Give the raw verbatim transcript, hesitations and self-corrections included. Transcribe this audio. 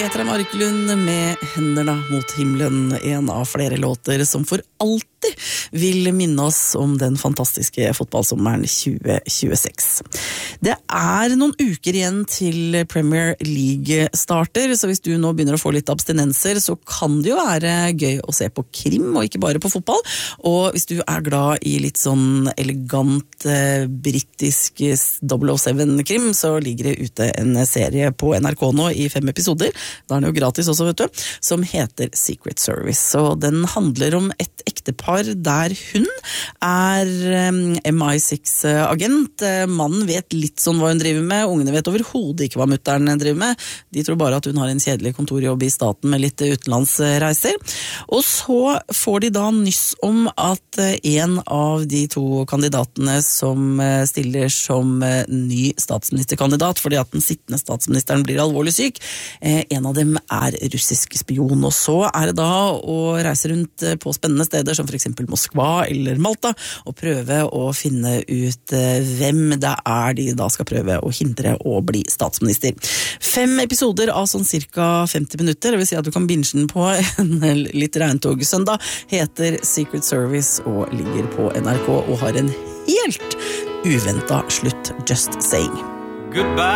Petra Marklund med Hendene mot himmelen, en av flere låter som for alltid vil minne oss om den fantastiske fotballsommeren tjue tjueseks. Det er noen uker igjen til Premier League starter, så hvis du nå begynner å få litt abstinenser, så kan det jo være gøy å se på krim, og ikke bare på fotball. Og hvis du er glad i litt sånn elegant eh, brittisk double oh seven-krim, så ligger det ute en serie på N R K nå i fem episoder, da er den jo gratis også, vet du, som heter Secret Service. Og den handler om et ektepar der hun er M I seks-agent. Mannen vet litt sånn hva hun driver med, ungene vet overhodet ikke hva mutteren driver med. De tror bare at hun har en kjedelig kontorjobb i staten med litt utenlandsreiser. Og så får de da nyss om at en av de to kandidatene som stiller som ny statsministerkandidat, fordi at den sittende statsministeren blir alvorlig syk, en av dem er russisk spion. Og så er det da å reise rundt på spennende steder som for eksempel Moskva eller Malta, og prøve å finne ut hvem det er de da skal prøve å hindre å bli statsminister. Fem episoder av sånn cirka femti minutter, det vil si at du kan binge den på en litt regntog søndag, heter Secret Service og ligger på N R K og har en helt uventet slutt, just saying. Goodbye.